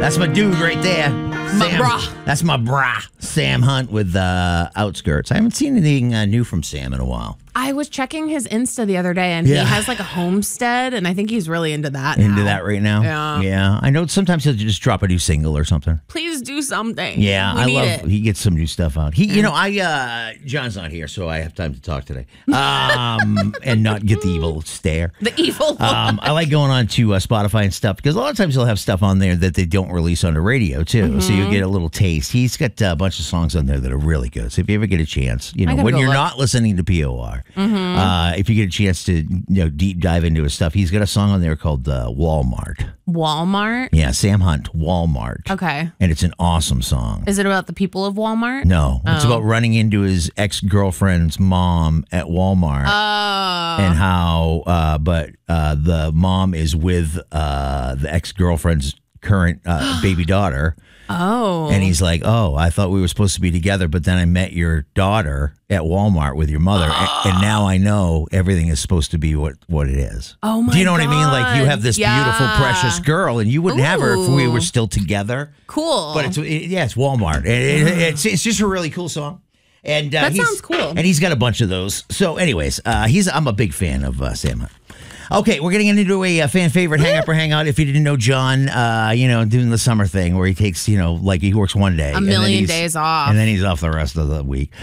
That's my dude right there. My brah. That's my brah. Sam Hunt with Outskirts. I haven't seen anything new from Sam in a while. I was checking his Insta the other day, and Yeah. he has like a homestead, and I think he's really into that Into now. that right now? Yeah. Yeah. I know sometimes he'll just drop a new single or something. Please do something. Yeah, We I need love it. he gets some new stuff out. John's not here, so I have time to talk today. And not get the evil stare. The evil one. I like going on to Spotify and stuff because a lot of times they'll have stuff on there that they don't release on the radio too. So you get a little taste. He's got a bunch of songs on there that are really good. So if you ever get a chance, I gotta when go you're look. not listening to POR, if you get a chance to deep dive into his stuff, he's got a song on there called Walmart. Walmart? Yeah, Sam Hunt, Walmart. Okay. And it's an awesome song. Is it about the people of Walmart? No, it's about running into his ex-girlfriend's mom at Walmart. And how, the mom is with the ex-girlfriend's current baby daughter. Oh. And he's like, oh, I thought we were supposed to be together, but then I met your daughter at Walmart with your mother. And now I know everything is supposed to be what it is. Oh, my Do you know what I mean? Like you have this God. beautiful, precious girl, and you wouldn't have her if we Ooh. were still together. Cool. But it's Walmart. It's just a really cool song. And That sounds cool. And he's got a bunch of those. So, anyways, I'm a big fan of Sam Hunt. Okay, we're getting into a fan favorite hang up or hang out. If you didn't know John, doing the summer thing where he takes, like he works one day, A million days off. and then he's off the rest of the week.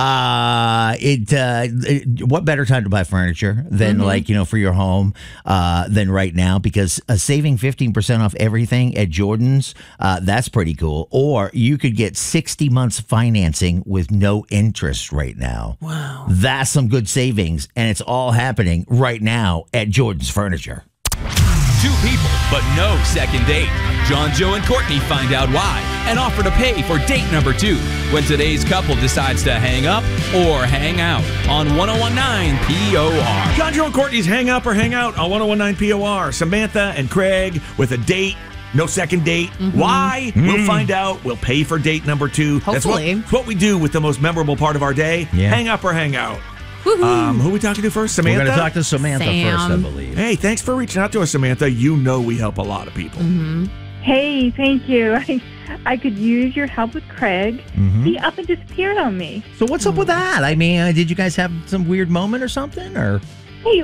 What better time to buy furniture than for your home than right now? Because saving 15% off everything at Jordan's, that's pretty cool. Or you could get 60 months financing with no interest right now. Wow. That's some good savings, and it's all happening right now at Jordan's Furniture. Two people, but no second date. John, Joe, and Courtney find out why and offer to pay for date number 2 when today's couple decides to hang up or hang out on 1019 POR. John, Joe, and Courtney's Hang Up or Hang Out on 1019 POR. Samantha and Craig with a date. No second date. Why? We'll find out. We'll pay for date number 2. Hopefully. That's what we do with the most memorable part of our day. Yeah. Hang up or hang out. Woohoo. Who are we talking to first? Samantha? We're going to talk to Samantha Sam. first, I believe. Hey, thanks for reaching out to us, Samantha. You know we help a lot of people. Hey, thank you. I could use your help with Craig. He up and disappeared on me. So what's up with that? I mean, did you guys have some weird moment or something? Or Hey,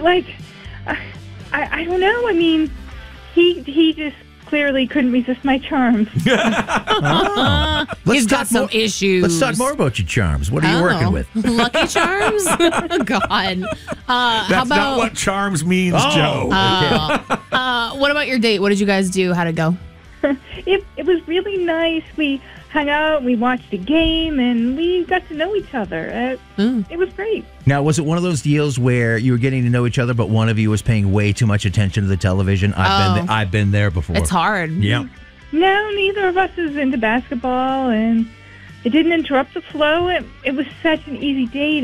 I don't know. I mean, he just clearly couldn't resist my charms. He's got some issues. Let's talk more about your charms. What are you working with? Lucky Charms? God. How That's about, not what charms means, Joe. what about your date? What did you guys do? How'd it go? It was really nice. We hung out, we watched a game, and we got to know each other. It was great. Now, was it one of those deals where you were getting to know each other, but one of you was paying way too much attention to the television? I've been there before. It's hard. Yeah. No, neither of us is into basketball, and it didn't interrupt the flow. It was such an easy date.